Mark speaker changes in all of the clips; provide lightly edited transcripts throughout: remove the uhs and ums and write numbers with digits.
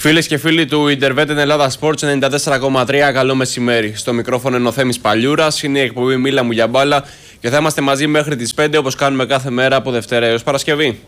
Speaker 1: Φίλες και φίλοι του Ιντερβέτ Ελλάδα Sports 94,3, καλό μεσημέρι. Στο μικρόφωνο είναι ο Θέμης Παλιούρας, είναι η εκπομπή Μίλα μου για μπάλα και θα είμαστε μαζί μέχρι τις 5 όπως κάνουμε κάθε μέρα από Δευτέρα έως Παρασκευή.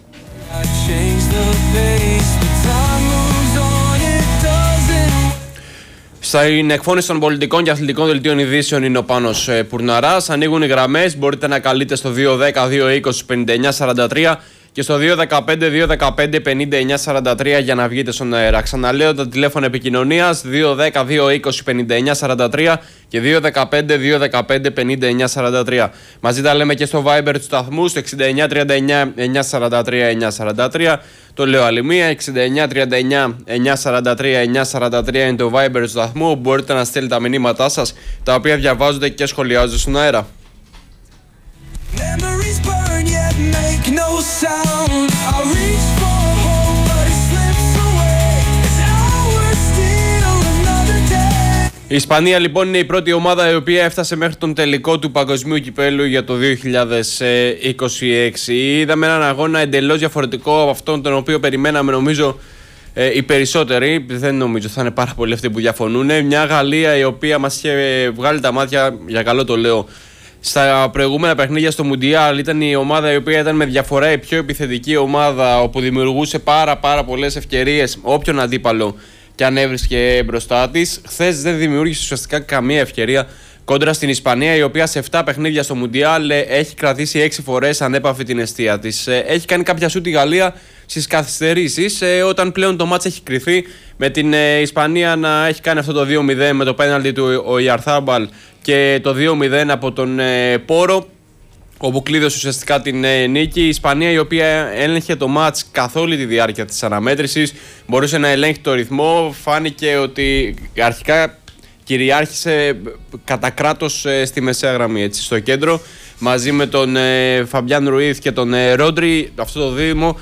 Speaker 1: Στην εκφώνηση των πολιτικών και αθλητικών δελτίων ειδήσεων είναι ο Πάνος Πουρναράς. Ανοίγουν οι γραμμές, μπορείτε να καλείτε στο 210-220-5943 και στο 215-215-5943 για να βγείτε στον αέρα. Ξαναλέω τα τηλέφωνα επικοινωνίας 210-220-5943 και 215-215-5943. Μαζί τα λέμε και στο Viber του σταθμού στο 6939-943-943. Το λέω άλλη μία, 6939-943-943 είναι το Viber του σταθμού. Μπορείτε να στείλετε τα μηνύματά σας, τα οποία διαβάζονται και σχολιάζονται στον αέρα. Η Ισπανία λοιπόν είναι η πρώτη ομάδα η οποία έφτασε μέχρι τον τελικό του Παγκοσμίου Κυπέλλου για το 2026. Είδαμε έναν αγώνα εντελώς διαφορετικό από αυτόν τον οποίο περιμέναμε, νομίζω, οι περισσότεροι. Δεν νομίζω θα είναι πάρα πολλοί αυτοί που διαφωνούν. Μια Γαλλία η οποία μας είχε βγάλει τα μάτια, για καλό το λέω, στα προηγούμενα παιχνίδια στο Μουντιάλ. Ήταν η ομάδα η οποία ήταν με διαφορά η πιο επιθετική ομάδα, όπου δημιουργούσε πάρα πολλές ευκαιρίες όποιον αντίπαλο και αν έβρισκε μπροστά της. Χθες δεν δημιούργησε ουσιαστικά καμία ευκαιρία κόντρα στην Ισπανία, η οποία σε 7 παιχνίδια στο Μουντιάλ έχει κρατήσει 6 φορές ανέπαφη την εστία της. Έχει κάνει κάποια σούτ η Γαλλία στις καθυστερήσεις, όταν πλέον το μάτς έχει κρυφθεί, με την Ισπανία να έχει κάνει αυτό το 2-0 με το πέναλτι του ο Ιαρθάμπαλ και το 2-0 από τον Πόρο, όπου κλείδωσε ουσιαστικά την νίκη. Η Ισπανία, η οποία έλεγχε το μάτς καθ' όλη τη διάρκεια της αναμέτρησης, μπορούσε να ελέγχει το ρυθμό. Φάνηκε ότι αρχικά κυριάρχησε κατά κράτος στη μεσαία γραμμή, έτσι, στο κέντρο, μαζί με τον Φαμπιάν Ρουίθ και τον Ρόντρι. Αυτό το δίδυμο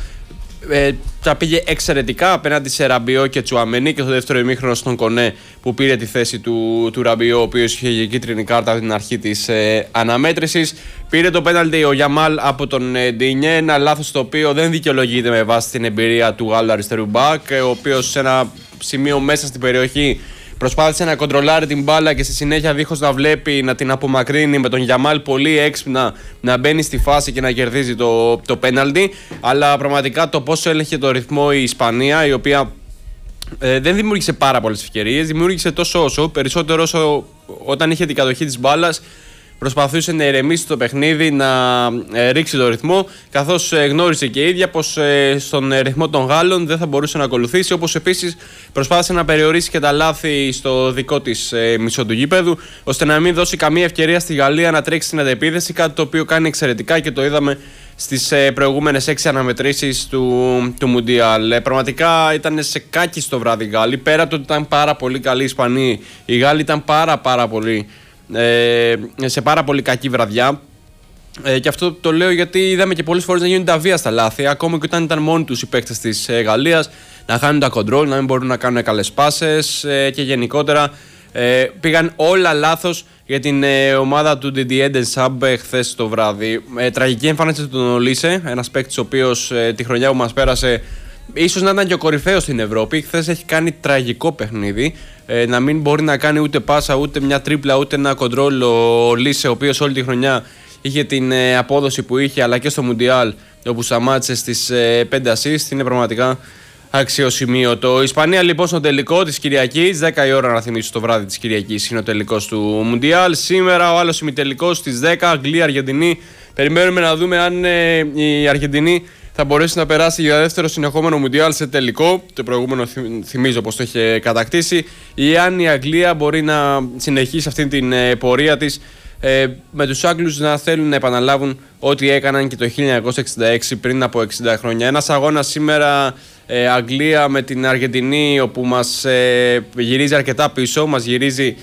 Speaker 1: τα πήγε εξαιρετικά απέναντι σε Ραμπιό και Τσουαμένι, και στο δεύτερο ημίχρονο στον Κονέ, που πήρε τη θέση του Ραμπιό, ο οποίος είχε κίτρινη κάρτα από την αρχή της αναμέτρησης. Πήρε το πέναλτι ο Γιαμάλ από τον Ντινιέ, ένα λάθος το οποίο δεν δικαιολογείται με βάση την εμπειρία του Γάλλου αριστερού μπακ, ο οποίος σε ένα σημείο μέσα στην περιοχή προσπάθησε να κοντρολάρει την μπάλα και στη συνέχεια, δίχως να βλέπει, να την απομακρύνει, με τον Γιαμάλ πολύ έξυπνα να μπαίνει στη φάση και να κερδίζει το πέναλτι. Αλλά πραγματικά το πόσο έλεγχε το ρυθμό η Ισπανία, η οποία δεν δημιούργησε πάρα πολλές ευκαιρίες, δημιούργησε τόσο όσο, περισσότερο όσο όταν είχε την κατοχή της μπάλας, προσπαθούσε να ηρεμήσει το παιχνίδι, να ρίξει το ρυθμό, καθώς γνώρισε και η ίδια πως στον ρυθμό των Γάλλων δεν θα μπορούσε να ακολουθήσει, όπως επίσης προσπάθησε να περιορίσει και τα λάθη στο δικό της μισό του γήπεδου, ώστε να μην δώσει καμία ευκαιρία στη Γαλλία να τρέξει στην αντεπίθεση, κάτι το οποίο κάνει εξαιρετικά και το είδαμε στις προηγούμενες 6 αναμετρήσεις του Μουντιάλ. Πραγματικά ήταν σε κάκι στο βράδυ οι Γάλλοι, πέρα το ότι ήταν πάρα πολύ καλοί οι Ισπανοί. Οι Γάλλοι ήταν πάρα πολύ σε πάρα πολύ κακή βραδιά, και αυτό το λέω γιατί είδαμε και πολλές φορές να γίνονται αβίαστα λάθη, ακόμα και όταν ήταν μόνοι τους οι παίκτες της Γαλλίας, να χάνουν τα κοντρόλ, να μην μπορούν να κάνουν καλές πάσες, και γενικότερα πήγαν όλα λάθος για την ομάδα του Didier Deschamps χθες το βράδυ. Τραγική εμφάνιση του τον Ολίσε, ένας παίκτης ο οποίος τη χρονιά που μας πέρασε ίσως να ήταν και ο κορυφαίος στην Ευρώπη. Χθες έχει κάνει τραγικό παιχνίδι. Να μην μπορεί να κάνει ούτε πάσα, ούτε μια τρίπλα, ούτε ένα κοντρόλ ο Λίσε, ο οποίος όλη τη χρονιά είχε την απόδοση που είχε, αλλά και στο Μουντιάλ, όπου σταμάτησε στις 5 assist. Είναι πραγματικά αξιοσημείωτο. Η Ισπανία λοιπόν στο τελικό της Κυριακής, 10 η ώρα να θυμίσω, το βράδυ της Κυριακής είναι ο τελικός του Μουντιάλ. Σήμερα ο άλλος ημιτελικός στις 10, Αγγλία-Αργεντινή. Περιμένουμε να δούμε αν η Αργεντινή θα μπορέσει να περάσει για δεύτερο συνεχόμενο Μουντιάλ σε τελικό. Το προηγούμενο θυμίζω πως το είχε κατακτήσει. Ή αν η Αγγλία μπορεί να συνεχίσει αυτή την πορεία της, με τους Άγγλους να θέλουν να επαναλάβουν ό,τι έκαναν και το 1966, πριν από 60 χρόνια. Ένας αγώνας σήμερα, Αγγλία με την Αργεντινή, όπου μας γυρίζει αρκετά πίσω. Μας γυρίζει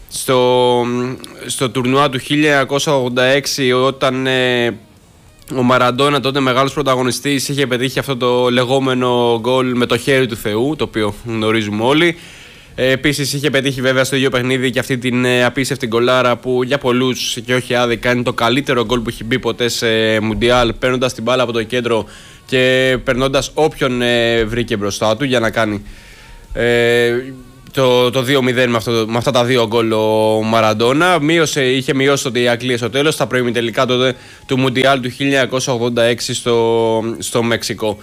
Speaker 1: στο τουρνουά του 1986, όταν ο Μαραντόνα, τότε μεγάλος πρωταγωνιστής, είχε πετύχει αυτό το λεγόμενο γκολ με το χέρι του Θεού, το οποίο γνωρίζουμε όλοι. Επίσης είχε πετύχει βέβαια στο ίδιο παιχνίδι και αυτή την απίστευτη γκολάρα που για πολλούς και όχι άδικα είναι το καλύτερο γκολ που έχει μπει ποτέ σε Μουντιάλ, παίρνοντας την μπάλα από το κέντρο και περνώντας όποιον βρήκε μπροστά του για να κάνει το 2-0 με αυτά τα 2 γκολ ο Μαραντόνα. Είχε μειώσει τότε η Αγγλία στο τέλος, στα προημιτελικά τότε του Μουντιάλ του 1986 στο Μεξικό.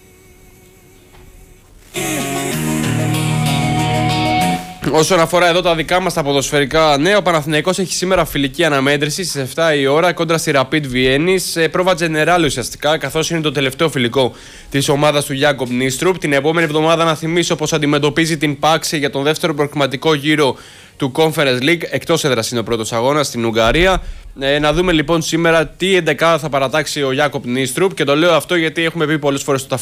Speaker 1: Όσον αφορά εδώ τα δικά μας τα ποδοσφαιρικά νέα, ο Παναθηναϊκός έχει σήμερα φιλική αναμέτρηση στις 7 η ώρα κόντρα στη Rapid Βιέννης. Πρόβα Τζενεράλ ουσιαστικά, καθώς είναι το τελευταίο φιλικό της ομάδας του Γιάκοπ Νίστρουπ. Την επόμενη εβδομάδα να θυμίσω πως αντιμετωπίζει την Πάξη για τον δεύτερο προκριματικό γύρο του Conference League. Εκτός έδρας είναι ο πρώτος αγώνας στην Ουγγαρία. Να δούμε λοιπόν σήμερα τι εντεκάδα θα παρατάξει ο Γιάκοπ Νίστρουπ. Και το λέω αυτό γιατί έχουμε πει πολλές φορές ότι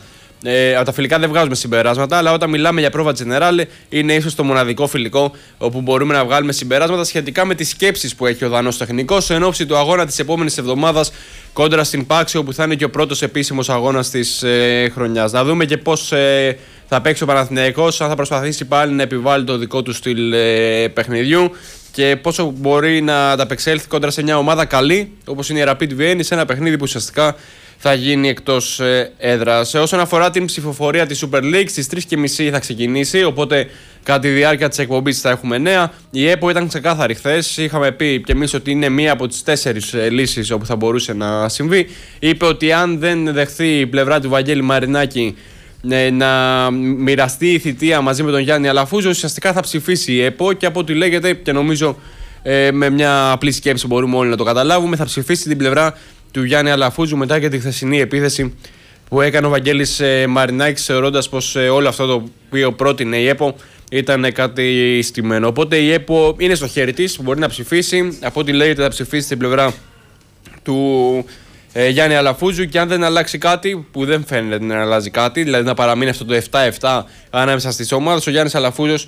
Speaker 1: από τα φιλικά δεν βγάζουμε συμπεράσματα, αλλά όταν μιλάμε για πρόβα Τζενεράλε είναι ίσως το μοναδικό φιλικό όπου μπορούμε να βγάλουμε συμπεράσματα σχετικά με τις σκέψεις που έχει ο Δανός τεχνικός εν ώψη του αγώνα της επόμενης εβδομάδας κόντρα στην Πάξη, όπου θα είναι και ο πρώτος επίσημος αγώνας της χρονιάς. Να δούμε και πώς θα παίξει ο Παναθηναϊκός, αν θα προσπαθήσει πάλι να επιβάλλει το δικό του στυλ παιχνιδιού και πόσο μπορεί να ανταπεξέλθει κόντρα σε μια ομάδα καλή όπως είναι η Rapid Vienna, σε ένα παιχνίδι που ουσιαστικά θα γίνει εκτός έδρας. Όσον αφορά την ψηφοφορία της Super League, στις 3.30 θα ξεκινήσει, οπότε κατά τη διάρκεια της εκπομπής θα έχουμε νέα. Η ΕΠΟ ήταν ξεκάθαρη χθες, είχαμε πει και εμείς ότι είναι μία από τις 4 λύσεις όπου θα μπορούσε να συμβεί. Είπε ότι αν δεν δεχθεί η πλευρά του Βαγγέλη Μαρινάκη να μοιραστεί η θητεία μαζί με τον Γιάννη Αλαφούζο, ουσιαστικά θα ψηφίσει η ΕΠΟ και από ό,τι λέγεται, και νομίζω με μια απλή σκέψη μπορούμε όλοι να το καταλάβουμε, θα ψηφίσει την πλευρά του Γιάννη Αλαφούζου μετά και τη χθεσινή επίθεση που έκανε ο Βαγγέλης Μαρινάκης, θεωρώντας πως όλο αυτό το οποίο πρότεινε η ΕΠΟ ήταν κάτι στημένο. Οπότε η ΕΠΟ είναι στο χέρι της, μπορεί να ψηφίσει. Από ό,τι λέγεται θα ψηφίσει την πλευρά του Γιάννη Αλαφούζου, και αν δεν αλλάξει κάτι, που δεν φαίνεται να αλλάζει κάτι, δηλαδή να παραμείνει αυτό το 7-7 ανάμεσα στις ομάδες, ο Γιάννης Αλαφούζος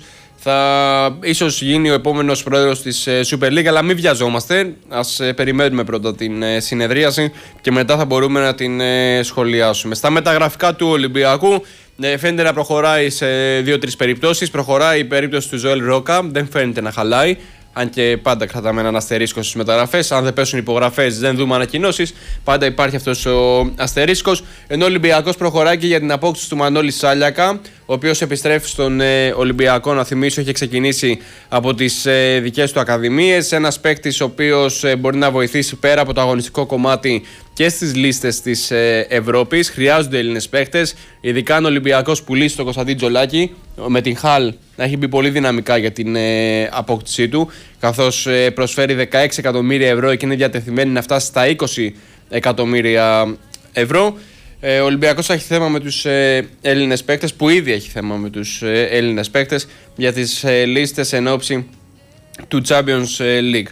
Speaker 1: θα ίσως γίνει ο επόμενος πρόεδρος της Super League, αλλά μην βιαζόμαστε. Ας περιμένουμε πρώτα την συνεδρίαση και μετά θα μπορούμε να την σχολιάσουμε. Στα μεταγραφικά του Ολυμπιακού φαίνεται να προχωράει σε 2-3 περιπτώσεις. Προχωράει η περίπτωση του Ζωέλ Ρόκα, δεν φαίνεται να χαλάει. Αν και πάντα κρατάμε έναν αστερίσκο στις μεταγραφές. Αν δεν πέσουν υπογραφές, δεν δούμε ανακοινώσεις. Πάντα υπάρχει αυτός ο αστερίσκος. Ενώ ο Ολυμπιακός προχωράει και για την απόκτηση του Μανώλη Σάλιακα, ο οποίος επιστρέφει στον Ολυμπιακό. Να θυμίσω, έχει ξεκινήσει από τις δικές του ακαδημίες. Ένας παίκτης ο οποίος μπορεί να βοηθήσει πέρα από το αγωνιστικό κομμάτι και στις λίστες της Ευρώπης. Χρειάζονται Έλληνες παίκτες, ειδικά αν ο Ολυμπιακός πουλήσει τον Κωνσταντίν Τζολάκη με την Χαλ να έχει μπει πολύ δυναμικά για την απόκτησή του, καθώς προσφέρει 16 εκατομμύρια ευρώ και είναι διατεθειμένη να φτάσει στα 20 εκατομμύρια ευρώ. Ο Ολυμπιακός έχει θέμα με τους Έλληνες παίκτες, που ήδη έχει θέμα με τους Έλληνες παίκτες για τις λίστες εν ώψη του Champions League.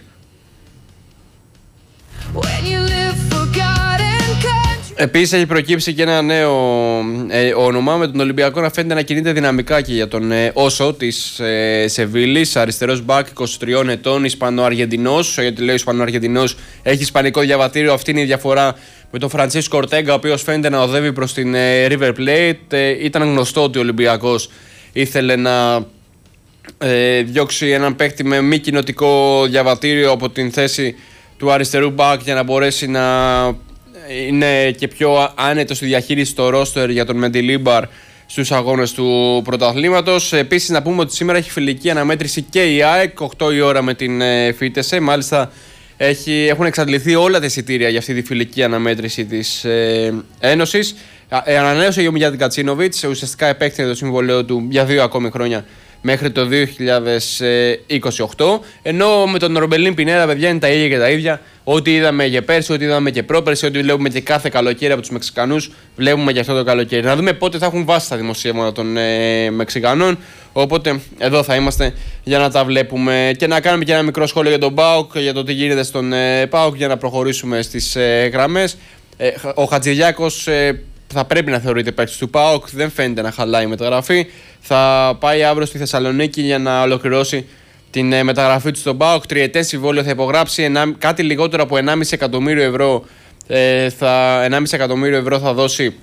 Speaker 1: Επίσης έχει προκύψει και ένα νέο όνομα, με τον Ολυμπιακό να φαίνεται να κινείται δυναμικά και για τον Όσο της Σεβίλης, αριστερός μπακ 23 ετών, Ισπανο-Αργεντινός. Γιατί λέει Ισπανο-Αργεντινός, έχει ισπανικό διαβατήριο, αυτή είναι η διαφορά με τον Φραντσίσκο Ορτέγκα, ο οποίος φαίνεται να οδεύει προς την River Plate. Ήταν γνωστό ότι ο Ολυμπιακός ήθελε να διώξει έναν παίκτη με μη κοινοτικό διαβατήριο από την θέση του αριστερού μπακ για να μπορέσει να είναι και πιο άνετο στη διαχείριση στο ρόστερ για τον Μεντιλίμπαρ στους αγώνες του πρωταθλήματος. Επίσης να πούμε ότι σήμερα έχει φιλική αναμέτρηση και η ΑΕΚ 8 η ώρα με την Φίτεσε. Μάλιστα έχουν εξαντληθεί όλα τα εισιτήρια για αυτή τη φιλική αναμέτρηση της Ένωσης. Ανανέωσε ο Μιγιάτιν Κατσίνοβιτς, ουσιαστικά επέκτηνε το συμβολέο του για 2 ακόμη χρόνια μέχρι το 2028. Ενώ με τον Ρομπελίν Πινέδα, παιδιά, είναι τα ίδια και τα ίδια. Ό,τι είδαμε και πέρσι, ό,τι είδαμε και πρόπερσι, ό,τι βλέπουμε και κάθε καλοκαίρι από τους Μεξικανούς, βλέπουμε και αυτό το καλοκαίρι. Να δούμε πότε θα έχουν βάσει τα δημοσίευματα των Μεξικανών. Οπότε εδώ θα είμαστε για να τα βλέπουμε και να κάνουμε και ένα μικρό σχόλιο για τον ΠΑΟΚ, για το τι γίνεται στον ΠΑΟΚ, για να προχωρήσουμε στις γραμμές. Ο Χατζηδιάκος θα πρέπει να θεωρείται παίκτης του ΠΑΟΚ, δεν φαίνεται να χαλάει η μεταγραφή. Θα πάει αύριο στη Θεσσαλονίκη για να ολοκληρώσει την μεταγραφή του στον ΠΑΟΚ. Τριετές συμβόλαιο θα υπογράψει, κάτι λιγότερο από 1,5 εκατομμύριο ευρώ. 1,5 εκατομμύριο ευρώ θα δώσει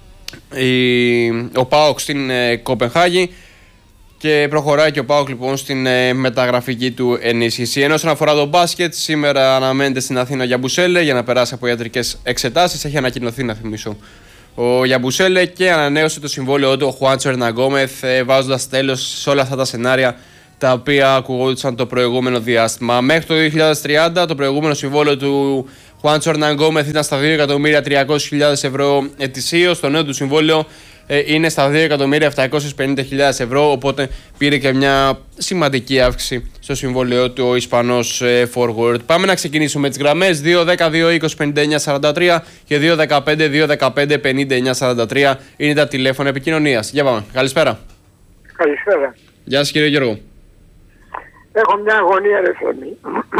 Speaker 1: ο ΠΑΟΚ στην Κοπενχάγη. Και προχωράει και ο ΠΑΟΚ λοιπόν στην μεταγραφική του ενίσχυση. Ενώ όσον αφορά το μπάσκετ, σήμερα αναμένεται στην Αθήνα για Μπουσέλε για να περάσει από ιατρικές εξετάσεις. Έχει ανακοινωθεί, να θυμίσω, ο Γιαμπουσέλε και ανανέωσε το συμβόλαιό του ο Χουάντσο Ερναγκόμεθ, βάζοντας τέλος σε όλα αυτά τα σενάρια τα οποία ακουγόντουσαν το προηγούμενο διάστημα. Μέχρι το 2030 το προηγούμενο συμβόλαιο του Χουάντσο Ερναγκόμεθ ήταν στα 2.300.000 ευρώ ετησίως. Το νέο του συμβόλαιο είναι στα 2.750.000 ευρώ, οπότε πήρε και μια σημαντική αύξηση στο συμβόλαιο του ο Ισπανός forward. Πάμε να ξεκινήσουμε τις γραμμές 2-10-2-20-59-43 και 2-15-2-15-59-43 είναι τα τηλέφωνα επικοινωνίας. Για πάμε. Καλησπέρα.
Speaker 2: Καλησπέρα.
Speaker 1: Γεια σας κύριε Γιώργο.
Speaker 2: Έχω μια αγωνία, ρε Θέμη.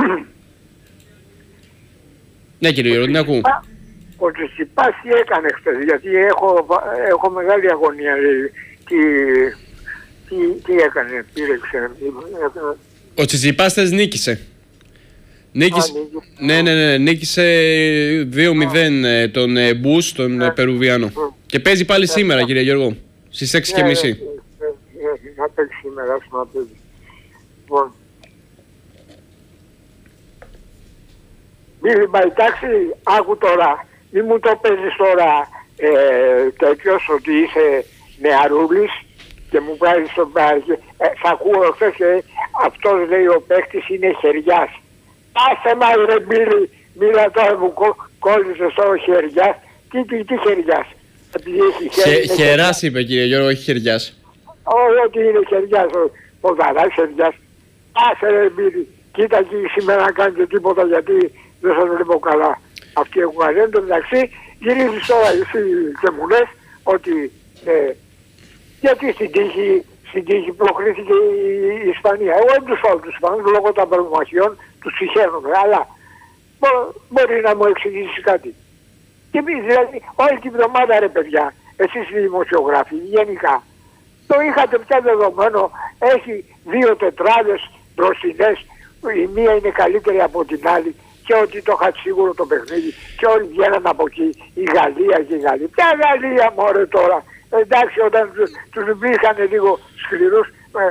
Speaker 1: Ναι κύριε Γιώργο, την ακούω.
Speaker 2: Ο Τσιτσιπάς τι έκανε χτες, γιατί έχω μεγάλη αγωνία. Τι έκανε, πήρεξε.
Speaker 1: Ο Τσιτσιπάς χτες νίκησε. Νίκησε 2-0 τον Μπούς, τον Περουβιάνο. Και παίζει πάλι σήμερα κύριε Γιώργο, στις 6:30.
Speaker 2: Να παίξει σήμερα, να παίζει. Λοιπόν. Μίλη Μπαϊτάξη, άκου τώρα. Μη μου το παίζεις τώρα τέτοιος ότι είσαι νεαρούλης και μου βγάζεις τον πάγιο. Θα ακούω χθες και αυτός λέει ο παίκτης είναι χεριάς. Άσε μας ρε μίλα τώρα μου κόλλησε στο χεριάς. Τι χεριάς.
Speaker 1: Χεράς είπε κύριε Γιώργο, όχι χεριάς.
Speaker 2: Όχι ότι είναι χεριάς, ο Δαράς χεριάς. Άσε ρε Μπίλη, κοίτα εκεί σήμερα να κάνετε τίποτα γιατί δεν σας βλέπω καλά. Αυτοί έχουν μαζεύει, το μεταξύ γυρίζεις τώρα εσύ και μου λες ότι γιατί στην τύχη προκρίθηκε η Ισπανία. Εγώ δεν τους φάω τους Ισπανούς λόγω των προμαχιών, τους συγχαίρομαι, αλλά μπορεί να μου εξηγήσεις κάτι. Και εμείς δηλαδή όλη την εβδομάδα ρε παιδιά, εσείς οι δημοσιογράφοι γενικά, το είχατε πια δεδομένο, έχει 2 τετράδες μπροστινές, η μία είναι καλύτερη από την άλλη και ότι το είχα σίγουρο το παιχνίδι και όλοι βγαίναν από εκεί, η Γαλλία και η Γαλλία. Ποια Γαλλία μωρέ τώρα, εντάξει όταν τους μπήκαν λίγο σκληρούς,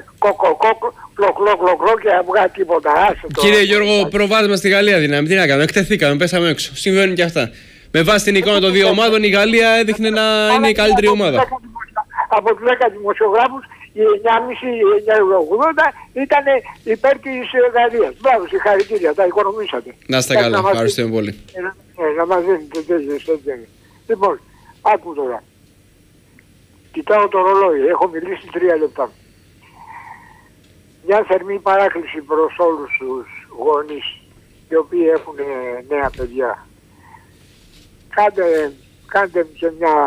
Speaker 2: κλοκλό και να βγάλει τίποτα.
Speaker 1: Κύριε Γιώργο, προβάδισμα στη Γαλλία δύναμη, τι να κάνουμε, εκτεθήκαμε, πέσαμε έξω, συμβαίνουν και αυτά. Με βάση την εικόνα των δύο ομάδων η Γαλλία έδειχνε να είναι η καλύτερη ομάδα.
Speaker 2: Από τους 10 δημοσιογράφους οι 9,5, οι 9,80 ήταν υπέρ της Γαλλίας. Μπράβο, συγχαρητήρια, τα οικονομήσατε.
Speaker 1: Να είστε καλά, ευχαριστούμε πολύ.
Speaker 2: Να μας δίνετε τέτοιες. Λοιπόν, άκου τώρα. Κοιτάω το ρολόι, έχω μιλήσει 3 λεπτά. Μια θερμή παράκληση προς όλους τους γονείς οι οποίοι έχουν νέα παιδιά. Κάντε και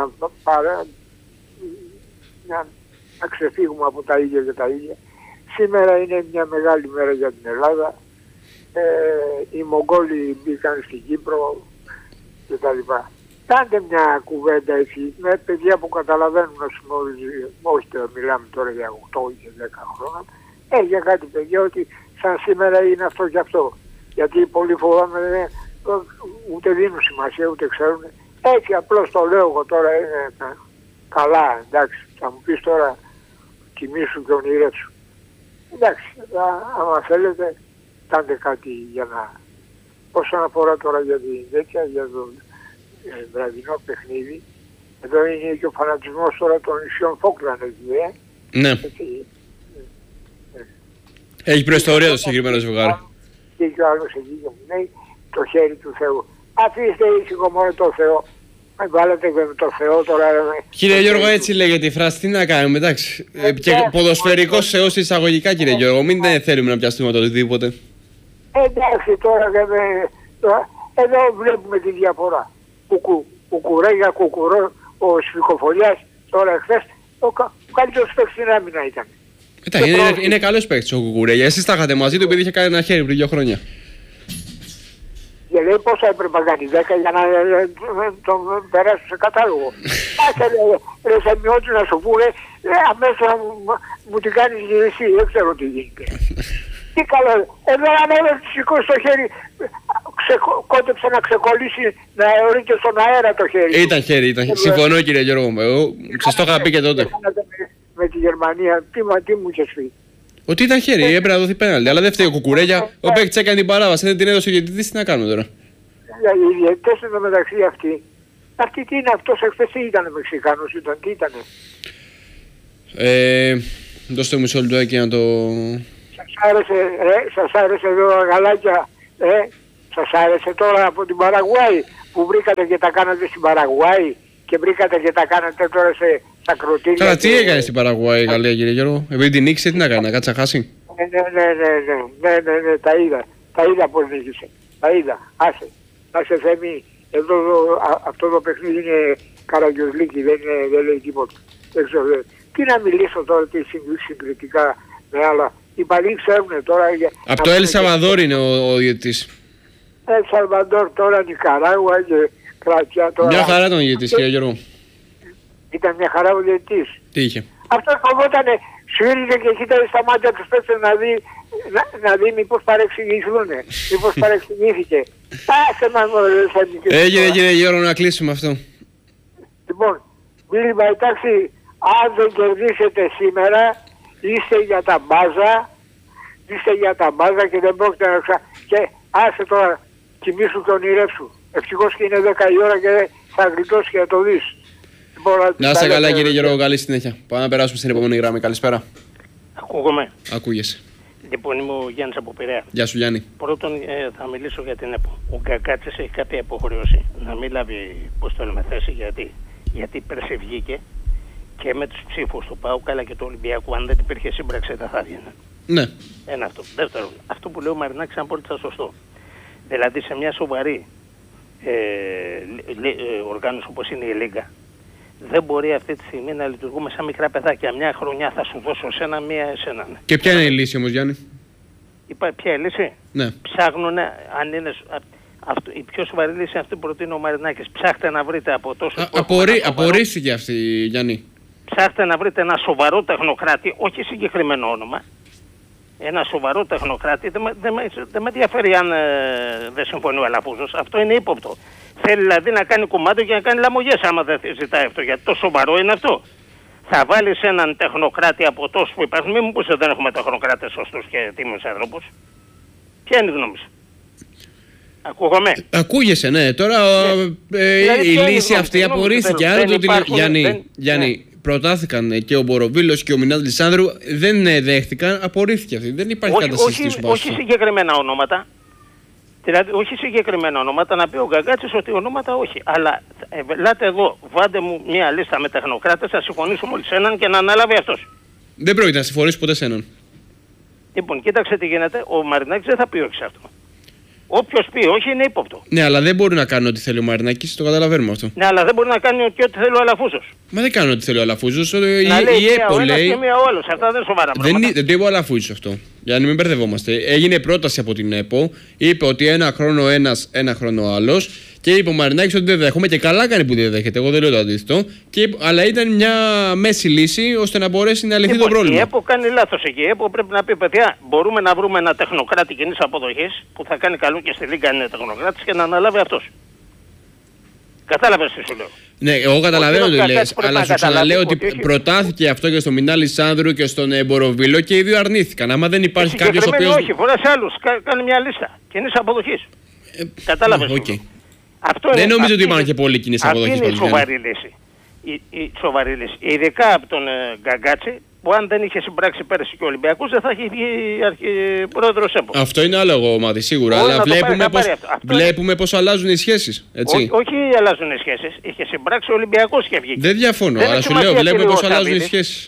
Speaker 2: να ξεφύγουμε από τα ίδια και τα ίδια. Σήμερα είναι μια μεγάλη μέρα για την Ελλάδα. Οι Μογγόλοι μπήκαν στην Κύπρο και τα λοιπά. Κάντε μια κουβέντα έτσι με παιδιά που καταλαβαίνουν, όχι μιλάμε τώρα για 8 ή 10 χρόνια, για κάτι παιδιά ότι σαν σήμερα είναι αυτό και αυτό. Γιατί πολλοί φοβάμαι ούτε δίνουν σημασία ούτε ξέρουν. Έτσι απλώς το λέω εγώ τώρα, είναι καλά, εντάξει. Θα μου πεις τώρα κοιμήσου και ονειρέψου. Εντάξει, άμα θέλετε κάντε κάτι για να... Όσον αφορά τώρα για την τέτοια, για το βραδινό παιχνίδι, εδώ είναι και ο φανατισμός τώρα των νησιών Φόκλαντ εκεί,
Speaker 1: Ναι. Έχει προϊστορία το συγκεκριμένο ζευγάρι.
Speaker 2: Και ο άλλος εκεί και μου λέει το χέρι του Θεού. Αφήστε ήσυχο μόνο το Θεό. Με βάλετε με το Θεό τώρα.
Speaker 1: Κύριε Γιώργο, έτσι λέγεται η φράση. Τι να κάνουμε, εντάξει. Και ποδοσφαιρικός Θεός εισαγωγικά, κύριε Γιώργο. Μην θέλουμε να πιαστούμε το οτιδήποτε.
Speaker 2: Εντάξει, τώρα εδώ βλέπουμε τη διαφορά. Κουκουρέγια, κουκουρό, ο Σφικοφολιάς, τώρα εχθές, ο καλύτερος παίκτης στην άμυνα ήταν.
Speaker 1: Είναι καλός παίκτης ο Κουκουρέγια. Εσείς τα είχατε μαζί του επειδή είχε κάνει ένα χέρι πριν 2 χρόνια.
Speaker 2: Και λέει πόσα έπρεπε να κάνει, 10 για να τον περάσουν σε κατάλογο. Άσε ρε Σεμιώτη να σου πούνε, αμέσως μου την κάνεις εσύ, δεν ξέρω τι γίνεται. Τι καλό, εδώ αν σηκώσει το χέρι, κόντεψε να ξεκολλήσει, να ορείται στον αέρα το χέρι.
Speaker 1: Ήταν χέρι, συμφωνώ κύριε Γιώργο, σας το είχα πει και τότε.
Speaker 2: Με τη Γερμανία, τι μου είχες πει.
Speaker 1: Ότι ήταν χέρι, έπρεπε να δοθεί πέναλτι. Αλλά δεν φταίει ο Κουκουρέγια. Ο παίκτης έκανε την παράβαση, δεν την έδωσε ο διαιτητής. Τι να κάνουμε τώρα.
Speaker 2: Οι διαιτητές εδώ μεταξύ αυτοί Αυτή τι είναι, αυτός εχθές τι ήταν, Μεξικάνος ήταν, τι ήτανε?
Speaker 1: Δώστε μου μισό λεπτάκι να το...
Speaker 2: Σας άρεσε εδώ γαλάκια, σας άρεσε τώρα από την Παραγουάη που βρήκατε και τα κάνατε στην Παραγουάη και βρήκατε και τα κάνατε τώρα στα κροτήρια?
Speaker 1: Καλά, τι έκανε στην Παραγουάη η Γαλλία, κύριε Γιώργο? Επειδή την νίκησε, τι να κάνει, να κάτσει να χάσει?
Speaker 2: Ναι, τα είδα πως νίκησε, τα είδα, άσε Θέμη, εδώ αυτό το παιχνίδι είναι καραγκιόζλικη, δεν λέει τίποτα, δεν ξέρω, τι να μιλήσω τώρα, τι συγκριτικά με άλλα. Οι παλιοί ξέρουν τώρα...
Speaker 1: Από το Ελ Σαλβαδόρ είναι ο διαιτητής.
Speaker 2: Ελ Σαλβαδόρ τώρα, Νικαράγουα και Κροατία τώρα.
Speaker 1: Μια χαρά τον διαιτητής, κύριε Γιώργο.
Speaker 2: Ήταν μια χαρά ο διαιτητής.
Speaker 1: Τι είχε?
Speaker 2: Αυτός φοβότανε, σφύριζε και κοίταζε στα μάτια τους παίκτες να δει μήπως παρεξηγηθούνε, μήπως παρεξηγήθηκε. Άσε μας μωρέ,
Speaker 1: Έγινε, κύριε Γιώργο, να κλείσουμε αυτό.
Speaker 2: Λοιπόν, μίλημα, εντάξει, αν δεν κερδίσετε σήμερα, είστε για τα μπάζα και δεν πρόκειται να και άσε τώρα, κοιμήσου και ονειρεύσου. Ευτυχώς και είναι 10 η ώρα και θα γλιτώσει και θα το δεις.
Speaker 1: Να είστε καλά, κύριε Γιώργο, καλή συνέχεια. Πάμε να περάσουμε στην επόμενη γραμμή. Καλησπέρα.
Speaker 3: Ακούγομαι.
Speaker 1: Ακούγεσαι.
Speaker 3: Λοιπόν, είμαι ο Γιάννης από Πειραιά.
Speaker 1: Γεια σου, Γιάννη.
Speaker 3: Πρώτον, θα μιλήσω για την ΕΠΟ. Ο Γκαγκάτσης έχει κάποια υποχρέωση να μην λάβει, πώς το λέμε, θέση. Γιατί πέρσι βγήκε και με τους ψήφους του ΠΑΟΚ αλλά και του Ολυμπιακού. Αν δεν υπήρχε σύμπραξη, δεν θα έβγαινε.
Speaker 1: Ναι.
Speaker 3: Ένα αυτό. Δεύτερον, αυτό που λέει ο Μαρινάκης είναι απόλυτα σωστό. Δηλαδή, σε μια σοβαρή οργάνωση όπως είναι η Λίγκα, δεν μπορεί αυτή τη στιγμή να λειτουργούμε σαν μικρά παιδάκια. Μια χρονιά θα σου δώσω σένα, μία εσένα.
Speaker 1: Και ποια είναι η λύση όμως, Γιάννη?
Speaker 3: Ποια είναι η λύση?
Speaker 1: Ναι.
Speaker 3: Ψάχνουν, αν είναι η πιο σοβαρή λύση αυτή που προτείνει ο Μαρινάκης. Ψάχτε να βρείτε από τόσο.
Speaker 1: Απορρίφθηκε αυτή, Γιάννη.
Speaker 3: Ψάχτε να βρείτε ένα σοβαρό τεχνοκράτη, όχι συγκεκριμένο όνομα. Ένα σοβαρό τεχνοκράτη, δεν με ενδιαφέρει αν δεν συμφωνεί ο Αλαφούζος. Αυτό είναι ύποπτο. Θέλει δηλαδή να κάνει κομμάτι και να κάνει λαμογές άμα δεν ζητάει αυτό. Γιατί το σοβαρό είναι αυτό. Θα βάλεις έναν τεχνοκράτη από τόσους που υπάρχουν. Μην μου πεις ότι δεν έχουμε τεχνοκράτες σωστούς και τίμιους άνθρωπους. Ποια είναι η γνώμη σου? Ακούγομαι.
Speaker 1: Ακούγεσαι, ναι. Τώρα
Speaker 3: δηλαδή,
Speaker 1: η λύση αυτή απορρίφθηκε. Άρα το Γιάννη, προτάθηκαν και ο Μποροβίλος και ο Μινάς Λισάνδρου, δεν δέχτηκαν, απορρίφθηκε αυτή. Δεν υπάρχει κατασύστηση.
Speaker 3: Όχι συγκεκριμένα ονόματα. Δηλαδή, όχι συγκεκριμένα ονόματα, να πει ο Γκαγκάτσης ότι ονόματα όχι. Αλλά ελάτε εδώ, βάλτε μου μια λίστα με τεχνοκράτες, θα συμφωνήσουμε όλοι σε έναν και να αναλάβει αυτός.
Speaker 1: Δεν πρόκειται να συμφωνήσει ποτέ σε έναν.
Speaker 3: Λοιπόν, κοίταξε τι γίνεται. Ο Μαρινάκης δεν θα πει όχι σε αυτό. Όποιος πει όχι είναι ύποπτο.
Speaker 1: Ναι, αλλά δεν μπορεί να κάνει ό,τι θέλει ο Μαρινάκης, το καταλαβαίνουμε αυτό.
Speaker 3: Ναι, αλλά δεν μπορεί να κάνει και ό,τι θέλει ο Αλαφούζος.
Speaker 1: Μα δεν κάνει ό,τι θέλει ο Αλαφούζος. Η
Speaker 3: ΕΠΟ λέει. Και μία ο άλλος. Αυτά δεν είναι σοβαρά πράγματα.
Speaker 1: Δεν το είπε ο Αλαφούζος αυτό. Για να μην μπερδευόμαστε. Έγινε πρόταση από την ΕΠΟ, είπε ότι ένα χρόνο ένας, ένα χρόνο άλλος. Και είπε ο Μαρινάκης ότι δεν δέχομαι και καλά κάνει που δεν δέχεται. Εγώ δεν λέω το αντίθετο. Αλλά ήταν μια μέση λύση ώστε να μπορέσει να λυθεί το πρόβλημα.
Speaker 3: Η ΕΠΟ κάνει λάθος εκεί. Η ΕΠΟ πρέπει να πει: παιδιά, μπορούμε να βρούμε ένα τεχνοκράτη κοινής αποδοχής που θα κάνει καλό και στη Λίγκα αν είναι τεχνοκράτης και να αναλάβει αυτός. Κατάλαβες τι σου λέω?
Speaker 1: Ναι, εγώ καταλαβαίνω τι λες, αλλά σου ξαναλέω ότι προτάθηκε αυτό και στον Μινά Λισάνδρου και στον Μποροβίλο και οι δύο αρνήθηκαν. Άμα δεν υπάρχει κάποιος ο οποίος.
Speaker 3: Όχι, φοράς άλλους. Κάνει μια λίστα κοινής αποδοχής. Κατάλαβες.
Speaker 1: Δεν νομίζω ότι υπάρχουν και πολλοί κοινής αποδοχής.
Speaker 3: Αυτή είναι η σοβαρή λύση. Η σοβαρή λύση. Ειδικά από τον Γκαγκάτση, που αν δεν είχε συμπράξει πέρυσι και ο Ολυμπιακός δεν θα είχε βγει πρόεδρος ΕΠΟ.
Speaker 1: Αυτό είναι άλλο μάτι σίγουρα. Αλλά βλέπουμε πώς αλλάζουν οι σχέσεις.
Speaker 3: Όχι αλλάζουν οι σχέσεις. Είχε συμπράξει ο Ολυμπιακός και βγήκε.
Speaker 1: Δεν διαφωνώ, αλλά σου λέω βλέπουμε πώς αλλάζουν οι σχέσεις.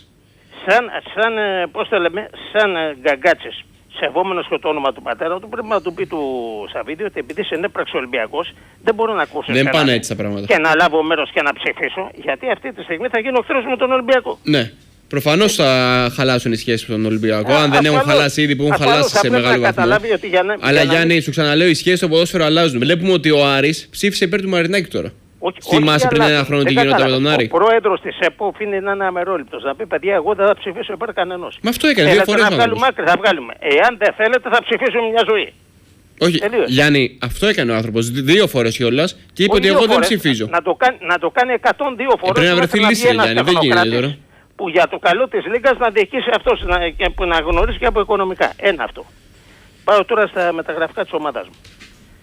Speaker 3: Σαν Γκαγκάτσης, σεβόμενος και το όνομα του πατέρα του, πρέπει να του πει του Σαββίδη ότι επειδή συνέπραξε ο Ολυμπιακός δεν μπορώ να ακούσω
Speaker 1: δεν πάνε έτσι τα πράγματα.
Speaker 3: Και να λάβω μέρος και να ψηφίσω, γιατί αυτή τη στιγμή θα γίνω εχθρός με τον Ολυμπιακό.
Speaker 1: Ναι. Προφανώς θα χαλάσουν οι σχέσεις με τον Ολυμπιακό. Αν δεν έχουν χαλάσει ήδη που έχουν χαλάσει σε μεγάλο βαθμό. Αλλά Γιάννη, σου ξαναλέω, οι σχέσεις στο ποδόσφαιρο αλλάζουν. Βλέπουμε ότι ο Άρης ψήφισε υπέρ του Μαρινάκη τώρα. Θυμάσαι πριν ένα χρόνο τι γινόταν με τον Άρη?
Speaker 3: Ο πρόεδρος της ΕΠΟ οφείλει να είναι αμερόληπτος. Να πει: παιδιά, εγώ δεν θα ψηφίσω υπέρ κανενός.
Speaker 1: Μα αυτό έκανε 2 φορές.
Speaker 3: Να βγάλουμε άκρη, θα βγάλουμε. Εάν δεν θέλετε, θα ψηφίσουμε μια ζωή.
Speaker 1: Όχι, Γιάννη, αυτό έκανε ο άνθρωπος 2 φορές κιόλας και είπε ότι εγώ δεν ψηφίζω.
Speaker 3: Να το κάνει 102 φορές.
Speaker 1: Πρέπει να βρεθεί λύση, Γιάννη, δεν γίνεται τώρα.
Speaker 3: Που για το καλό της Λίγκας να διοικήσει αυτός και να γνωρίσει και από οικονομικά. Ένα αυτό. Πάω τώρα στα μεταγραφικά της ομάδας μου.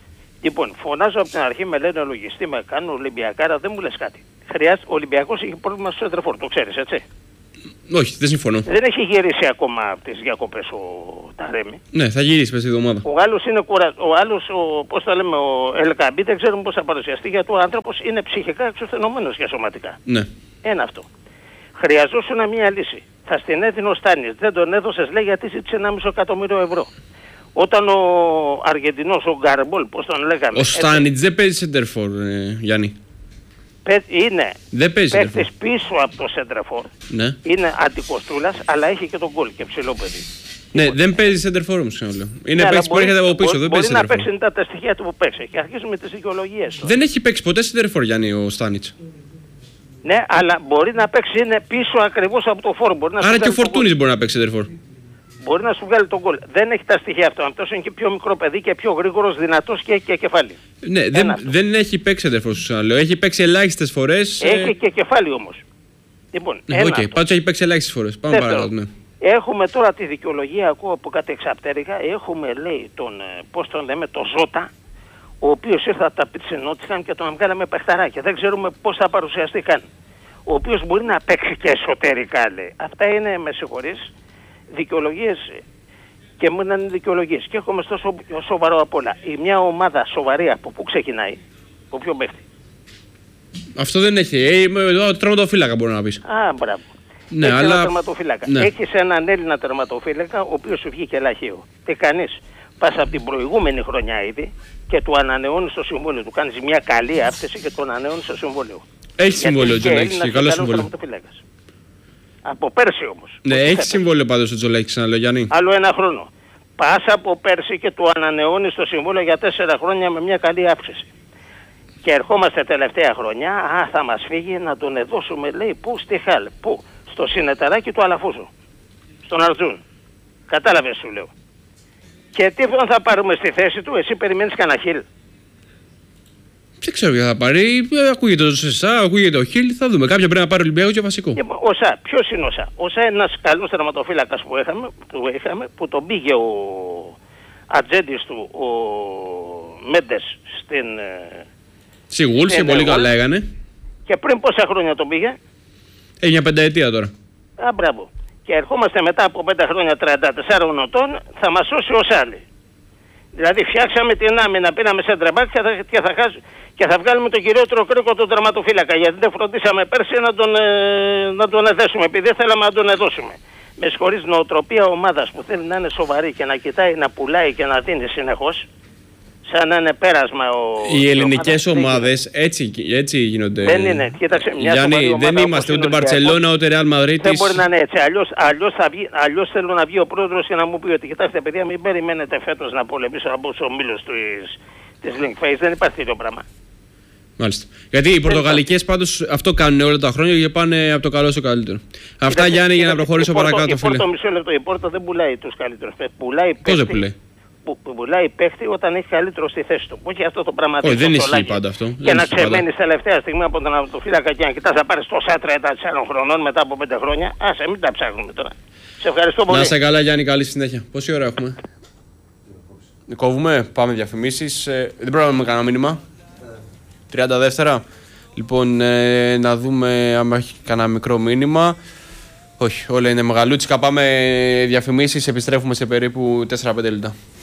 Speaker 3: Λοιπόν, φωνάζω από την αρχή, με λένε λογιστή, με κάνουν Ολυμπιακάρα, δεν μου λες κάτι. Χρειάζεται, ο Ολυμπιακός έχει πρόβλημα στο σέντρεφορ, το ξέρεις, έτσι.
Speaker 1: Όχι, δεν συμφωνώ.
Speaker 3: Δεν έχει γυρίσει ακόμα από τις διακοπές ο Ταρέμι.
Speaker 1: Ναι, θα γυρίσει πες τη εβδομάδα.
Speaker 3: Ο Γάλλος είναι ο άλλος, πώς θα λέμε, ο Ελκαμπή, δεν ξέρουμε πώς θα παρουσιαστεί, γιατί ο άνθρωπος είναι ψυχικά εξουθενωμένος για σωματικά.
Speaker 1: Ναι.
Speaker 3: Ένα αυτό. Χρειαζόσουν μια λύση. Θα στην έδινε ο Στάνης. Δεν τον έδωσες, λέει, γιατί ζήτησε 1,5 εκατομμύριο ευρώ. Όταν ο Αργεντινός, ο Γκαρμπόλ, πώς τον λέγαμε.
Speaker 1: Ο Στάνιτς δεν παίζει σεντερφόρ, Γιάννη.
Speaker 3: Είναι παίκτης πίσω από το σεντρεφόρ.
Speaker 1: Ναι.
Speaker 3: Είναι αντικοστούλας, αλλά έχει και τον γκολ και ψηλό παιδί.
Speaker 1: Ναι, δεν παίζει σεντερφόρ όμως, ξαναλέω. Είναι
Speaker 3: Ναι,
Speaker 1: παίκτης που έρχεται από πίσω, δεν παίζει
Speaker 3: μπορεί να
Speaker 1: σεντερφόρ.
Speaker 3: παίξει τα στοιχεία του που παίξει. Και αρχίζουμε τις δικαιολογίες.
Speaker 1: Δεν έχει παίξει ποτέ σεντερφόρ, Γιάννη, ο Στάνιτς.
Speaker 3: Ναι, αλλά μπορεί να παίξει, είναι πίσω ακριβώς από το φόρο.
Speaker 1: Άρα και ο Φορτούνης μπορεί να παίξει σεντερφόρ.
Speaker 3: Μπορεί να σου βγάλει τον γκολ. Δεν έχει τα στοιχεία αυτό. Αυτός είναι και πιο μικρό παιδί και πιο γρήγορος, δυνατός και έχει και κεφάλι.
Speaker 1: Ναι, δεν έχει παίξει σεντερφόρ, σου ξαναλέω. Έχει παίξει ελάχιστες φορές.
Speaker 3: Έχει και κεφάλι όμως. Λοιπόν,
Speaker 1: ναι, πάντως έχει παίξει ελάχιστες φορές. Πάμε παρακάτω. Ναι.
Speaker 3: Έχουμε τώρα τη δικαιολογία, ακούω από κάτι εξαπτέρυγα. Έχουμε, λέει, πώς τον λέμε, τον Ζώτα, ο οποίος ήρθε από τα Πιτσενότσικαν και τον βγάλαμε παιχταράκια. Δεν ξέρουμε πώς θα παρουσιαστεί καν. Ο οποίος μπορεί να παίξει και εσωτερικά, λέει. Αυτά είναι, με συγχωρείς, δικαιολογίες και μου είναι δικαιολογίες. Και έχουμε στο σοβαρό απ' όλα. Η μια ομάδα σοβαρή από πού ξεκινάει, από ποιον παίχτη.
Speaker 1: Αυτό δεν έχει. Τερματοφύλακα μπορεί να πεις.
Speaker 3: Α, μπράβο.
Speaker 1: Ναι,
Speaker 3: έχεις
Speaker 1: αλλά...
Speaker 3: ένα τερματοφύλακα.
Speaker 1: Ναι.
Speaker 3: Έχεις έναν Έλληνα τερματοφύλακα, ο οποίος σου βγήκε λαχείο. Τι κάνεις, πας από την προηγούμενη χρονιά ήδη και του ανανεώνεις το συμβόλαιο. Του κάνεις μια καλή άφθεση και του ανανεώνεις το συμβόλαιο.
Speaker 1: Έχει συμβόλαιο ο Τζολάκης, καλό συμβόλαιο.
Speaker 3: Από πέρσι όμως.
Speaker 1: Ναι, έχει συμβόλαιο πάντως ο Τζολάκης, ξαναλέω, Γιάννη.
Speaker 3: Άλλο ένα χρόνο. Πας από πέρσι και του ανανεώνεις το συμβόλαιο για 4 χρόνια με μια καλή αύξηση. Και ερχόμαστε τελευταία χρονιά, θα μας φύγει να τον εδώσουμε, λέει, πού, στη Χάλ, πού, στο συνεταράκι του Αλαφούζου, στον Αρτζούν. Κατάλαβες, σου λέω. Και τι θα πάρουμε στη θέση του, εσύ περιμένεις κανένα Χιλ.
Speaker 1: Δεν ξέρω ποια θα πάρει. Ακούγεται ο Σεσά, ακούγεται ο Χιλ. Θα δούμε. Κάποια πρέπει να πάρει ο Ολυμπιακός και βασικό.
Speaker 3: Ο Σα, ποιος είναι ο Σα? Ο Σα είναι ένας καλός τερματοφύλακας που είχαμε, που τον πήγε ο ατζέντης του, ο Μέντες, στην...
Speaker 1: Στη Γουλς και πολύ καλά έκανε.
Speaker 3: Και πριν πόσα χρόνια τον πήγε?
Speaker 1: Έχει μια πενταετία τώρα.
Speaker 3: Α, μπράβο. Και ερχόμαστε μετά από 5 χρόνια 34 ετών, θα μας σώσει ο Σάλι. Δηλαδή φτιάξαμε την άμυνα, πήραμε σε τρεμπάκ και θα βγάλουμε τον κυριότερο κρίκο τον τερματοφύλακα. Γιατί δεν φροντίσαμε πέρσι να τον εδέσουμε, επειδή θέλαμε να τον εδώσουμε. Με συγχωρείς, νοοτροπία ομάδας που θέλει να είναι σοβαρή και να κοιτάει να πουλάει και να δίνει συνεχώς, σαν να είναι πέρασμα
Speaker 1: οι ελληνικές ομάδες έτσι γίνονται.
Speaker 3: Δεν είναι. Κοίταξε, μια
Speaker 1: Γιάννη, δεν είμαστε ούτε Μπαρτσελώνα ούτε Ρεάλ Μαδρίτης.
Speaker 3: Δεν μπορεί να είναι έτσι. Αλλιώς θέλω να βγει ο πρόεδρος και να μου πει ότι κοιτάξτε παιδιά, μην περιμένετε φέτος να πολεμήσω από τους ομίλους της Link Face. Δεν υπάρχει τέτοιο πράγμα.
Speaker 1: Μάλιστα. Γιατί οι πορτογαλικές πάντως αυτό κάνουν όλα τα χρόνια και πάνε από το καλό στο καλύτερο. Αυτά, Γιάννη, για να προχωρήσω παρακάτω, φίλε.
Speaker 3: Η Πόρτο δεν πουλάει τους καλύτερους.
Speaker 1: Πώς δεν πουλάει?
Speaker 3: Που πουλάει παίχτη όταν έχει καλύτερο στη θέση του. Όχι αυτό το πράγμα.
Speaker 1: Όχι, δεν ισχύει πάντα αυτό.
Speaker 3: Και να ξεμένεις τελευταία στιγμή από τον ατοφύλακα και να κοιτάς να πάρεις τόσα 34 χρονών μετά από 5 χρόνια. Άσε, μην τα ψάχνουμε τώρα. Σε ευχαριστώ πολύ.
Speaker 1: Να είσαι καλά, Γιάννη, καλή συνέχεια. Πόση ώρα έχουμε? Κόβουμε, πάμε διαφημίσεις. Δεν πρέπει να έχουμε κανένα μήνυμα. 30 δεύτερα. Λοιπόν, να δούμε αν έχει κανένα μικρό μήνυμα. Όχι, όλα είναι μεγαλούτσικα. Πάμε διαφημίσεις, επιστρέφουμε σε περίπου 4-5 λεπτά.